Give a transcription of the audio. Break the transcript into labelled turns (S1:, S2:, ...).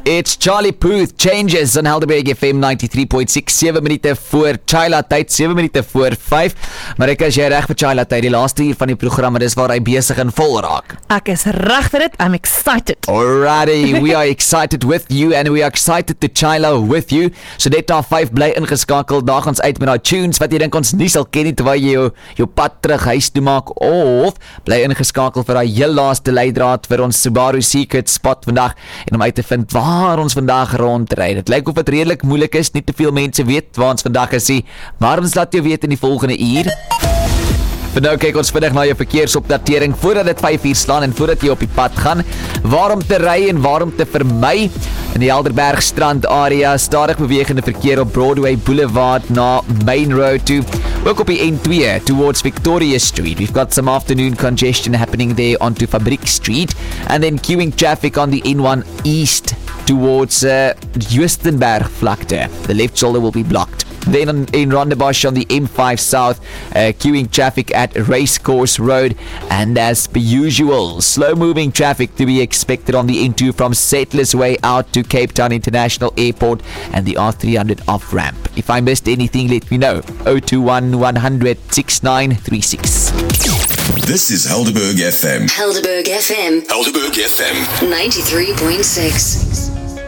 S1: It's Charlie Puth, Changes on Helderberg FM 93.6, 7 minute voor Chila tyd, 7 minute voor 5. Maar ek as jy reg vir Chila tyd, die laaste uur van die program, dis waar hy besig en vol raak.
S2: Ek is reg vir dit, I'm excited.
S1: Alrighty, we are excited with you and we are excited to Chila with you. So net daar 5 bly ingeskakel, daag ons uit met daai tunes wat jy dink ons nie sal ken nie terwyl jy jou pad terug huis toe maak, of bly ingeskakel vir daai heel laaste leidraad vir ons Subaru Secret spot vandag en om uit te vind waar ons vandag rondry. Dit lyk of dit redelik moeilik is, nie te veel mense weet waar ons vandag is nie, maar ons laat jou weet in die volgende uur. Vir nou kyk ons vinnig na jou verkeersopdatering voordat dit 5 uur slaan en voordat jy op die pad gaan. Waarom te ry en waarom te vermy? In die Helderbergstrand area stadig bewegende verkeer op Broadway Boulevard na Main Road toe. Ook op die N2 towards Victoria Street. We've got some afternoon congestion happening there onto Fabriek Street, and then queuing traffic on the N1 East towards Juistenberg vlakte. The left shoulder will be blocked. Then in Rondebosch on the M5 South, queuing traffic at Racecourse Road, and as per usual, slow-moving traffic to be expected on the N2 from Settlers Way out to Cape Town International Airport and the R300 off-ramp. If I missed anything, let me know. 021 100 6936.
S3: This is Helderberg FM.
S4: Helderberg FM.
S3: Helderberg FM.
S4: 93.6.